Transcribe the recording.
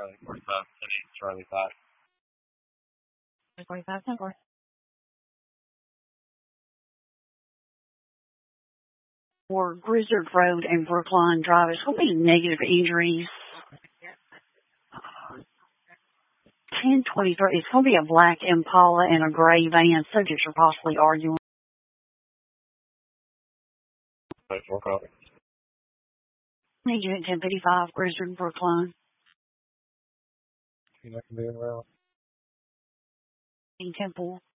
Charlie 45, 10 Charlie 5. 45, 10 4. For Grizzard Road and Brookline Drive, it's going to be negative injuries. 1023, it's going to be a black Impala and a gray van. Subjects are possibly arguing. 4 copy. Need you at 1055, Grizzard, Brookline. You're not going to be in route. 10-4.